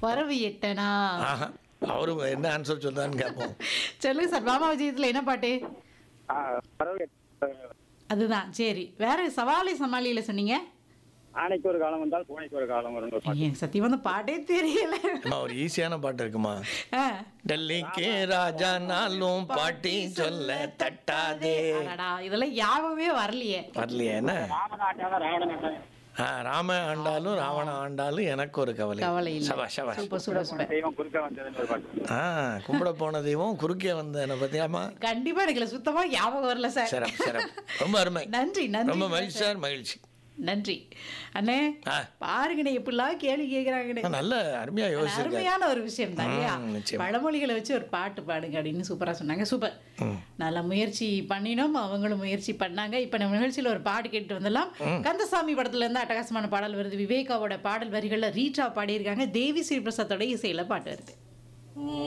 வரவு எட்டனா. ஆஹா, அவரு என்ன ஆன்சர் சொல்றான்னு கேட்போம். சொல்லுங்க சார். மாமா விஜயத்துல என்ன பாட்டு? பறவை அதுதான். சரி, வேற சவாலை சமாளியில சொன்னீங்க. ஆனைக்கு ஒரு காலம் வந்தால் பூனைக்கு ஒரு காலம் வரும் ஒரு பாட்டு. ஏன் சத்தியமா அந்த பாட்டே தெரியல. அம்மா, ஒரு ஈஸியான பாட்டு இருக்குமா? ஆ. டெல்லிக்கு ராஜா நாளும் பாட்டி சொல்ல தட்டாதே. அடடா, இதெல்லாம் ஞாபகமே வரலையே. வரலையா? என்ன? ராமன் ஆட்டாலும் ராவணன் ஆட்டாலும் ராம ஆண்டாலும் ராவண ஆண்டாலும் எனக்கு ஒரு கவலை. கவலை இல்ல. சபாஷ் சபாஷ். Super super super. தெய்வம் குறுக்க வந்ததுன்னு ஒரு பாட்டு. கும்பிட போன தெய்வம் குறுக்கே வந்த என்ன பத்தியாமா? கண்டிப்பா எனக்கு சுத்தமா ஞாபகம் வரல சார். சரம் சரம். ரொம்ப அருமை. நன்றி நன்றி ரொம்ப மகிழ்ச்சி சார், மகிழ்ச்சி. நன்றி அண்ணே. ஆ. பாருங்கண்ணே எப்படிலாம் கேள்வி கேட்குறாங்கண்ணே. நல்ல அருமையா யோசிச்சிருக்காரு. அருமையான ஒரு விஷயம் தான் இல்லையா? நிச்சயம். பழமொழிகளை வச்சு ஒரு பாட்டு பாடுங்க அப்படின்னு சூப்பரா சொன்னாங்க. சூப்பர். நல்லா முயற்சி பண்ணினோம், அவங்களும் முயற்சி பண்ணாங்க. இப்ப நம்ம நிகழ்ச்சியில ஒரு பாட்டு கேட்டு வந்துடலாம். கந்தசாமி படத்துல இருந்து அட்டகாசமான பாடல் வருது. விவேகாவோட பாடல் வரிகள்ல ரீட்டா பாடியிருக்காங்க. தேவி ஸ்ரீ பிரசாத்தோட இசையில பாட்டு வருது.